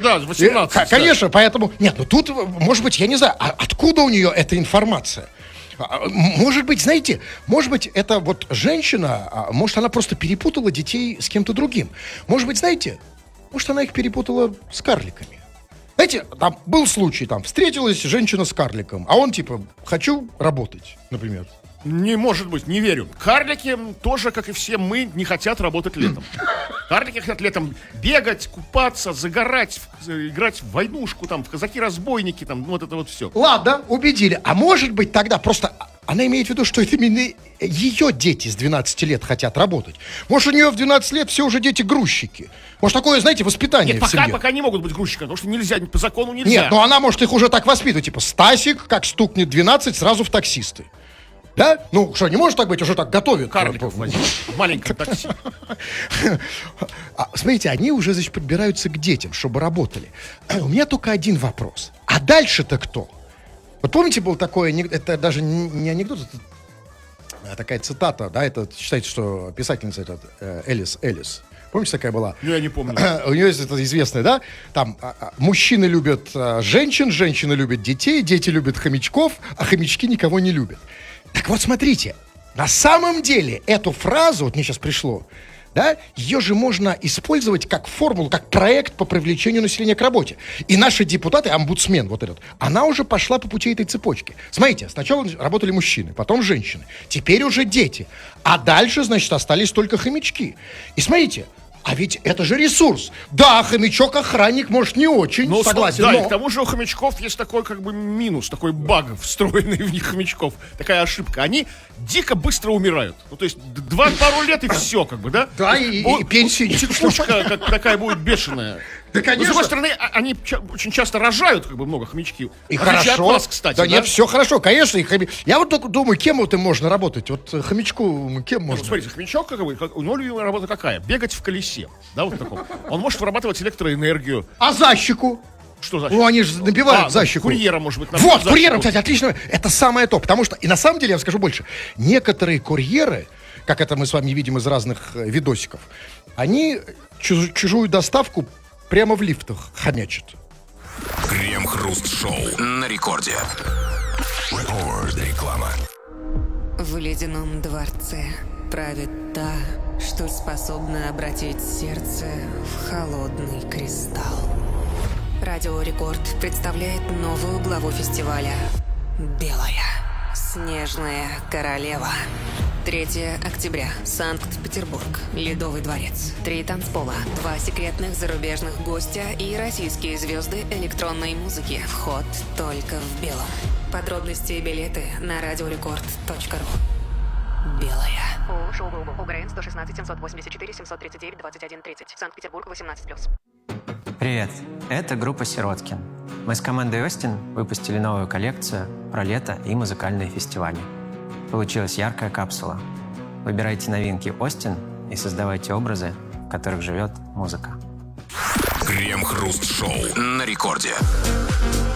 да, 18. Конечно, поэтому... Нет, ну тут, может быть, я не знаю, откуда у нее эта информация? Может быть, знаете, может быть, это вот женщина, может, она просто перепутала детей с кем-то другим. Может быть, знаете, может, она их перепутала с карликами. Знаете, там был случай, там встретилась женщина с карликом, а он типа, хочу работать, например. Не может быть, не верю. Карлики тоже, как и все мы, не хотят работать летом. Карлики хотят летом бегать, купаться, загорать, играть в войнушку, там, в казаки-разбойники, там, вот это вот все. Ладно, убедили. А может быть тогда просто... Она имеет в виду, что это именно ее дети с 12 лет хотят работать. Может, у нее в 12 лет все уже дети-грузчики. Может, такое, знаете, воспитание Нет, в семье. пока не могут быть грузчиками, потому что нельзя, по закону нельзя. Нет, но она может их уже так воспитывать. Типа, Стасик, как стукнет 12, сразу в таксисты. Да? Ну, что, не может так быть, уже так готовят. Карликов возить в маленьком такси. Смотрите, они уже, значит, подбираются к детям, чтобы работали. У меня только один вопрос. А дальше-то кто? Вот помните, был такой, это даже не анекдот, это такая цитата, да, это считается, что писательница Элис. Помните, такая была? Ну, я не помню. У нее есть это известное, да? Там мужчины любят женщин, женщины любят детей, дети любят хомячков, а хомячки никого не любят. Так вот, смотрите, на самом деле эту фразу, вот мне сейчас пришло, да, ее же можно использовать как формулу, как проект по привлечению населения к работе. И наши депутаты, омбудсмен вот этот, она уже пошла по пути этой цепочки. Смотрите, сначала работали мужчины, потом женщины, теперь уже дети. А дальше, значит, остались только хомячки. И смотрите, а ведь это же ресурс. Да, хомячок-охранник, может, не очень, но, согласен. Да, но... и к тому же у хомячков есть такой как бы минус, такой баг, встроенный в них хомячков. Такая ошибка. Они дико быстро умирают. Ну, то есть пару лет и все, как бы, да? Да, и пенсии. Текучка как такая будет бешеная. Да, конечно. Но, с другой стороны, они очень часто рожают, как бы, много хомячки. И хорошо. От вас, кстати, да, нет, все хорошо, конечно. Я вот только думаю, кем вот им можно работать? Вот хомячку кем можно? Смотрите, хомячок, у него любимая работа какая? Бегать в колесе. Да, вот таком. Он может вырабатывать электроэнергию. А защику? Что за? Ну, они же набивают защику. Курьера, может быть. Вот, курьером, кстати, отлично. Это самое то. Потому что, и на самом деле, я вам скажу больше, некоторые курьеры, как это мы с вами видим из разных видосиков, они чужую доставку прямо в лифтах хомячат. Крем-хруст-шоу на рекорде. Реклама. В ледяном дворце правит та, что способна обратить сердце в холодный кристалл. Радио Рекорд представляет новую главу фестиваля «Белая снежная королева». 3 октября. Санкт-Петербург. Ледовый дворец. 3 танцпола. 2 секретных зарубежных гостя и российские звезды электронной музыки. Вход только в белом. Подробности и билеты на radiorecord.ru. Белая. Шоу-клубу. УГРН 116 784 739 21 30. Санкт-Петербург 18+. Привет, это группа «Сироткин». Мы с командой «Остин» выпустили новую коллекцию про лето и музыкальные фестивали. Получилась яркая капсула. Выбирайте новинки «Остин» и создавайте образы, в которых живет музыка. Крем-хруст-шоу на рекорде.